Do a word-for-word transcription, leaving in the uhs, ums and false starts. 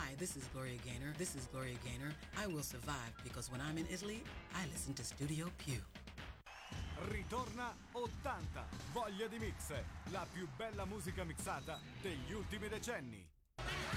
Hi, this is Gloria Gaynor. This is Gloria Gaynor. I will survive because when I'm in Italy, I listen to Studio Più. Ritorna ottanta, voglia di mix, la più bella musica mixata degli ultimi decenni.